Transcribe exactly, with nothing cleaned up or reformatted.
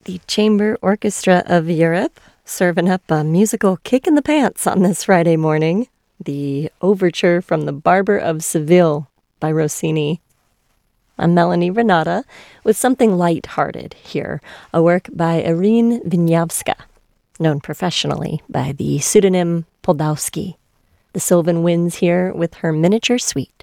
the Chamber Orchestra of Europe, serving up a musical kick in the pants on this Friday morning. The Overture from the Barber of Seville by Rossini. I'm Melanie Renata with something light-hearted here, a work by Irene Wieniawska, known professionally by the pseudonym Poldowski. The Sylvan Winds here with her miniature suite.